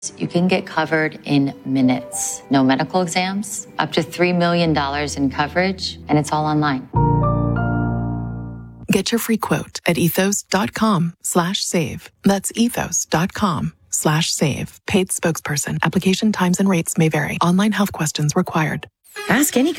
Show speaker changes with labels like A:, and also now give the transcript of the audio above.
A: You can get covered in minutes. No medical exams, up to $3 million in coverage, and it's all online.
B: Get your free quote at ethos.com/save. That's ethos.com/save. Paid spokesperson. Application times and rates may vary. Online health questions required.
C: Ask any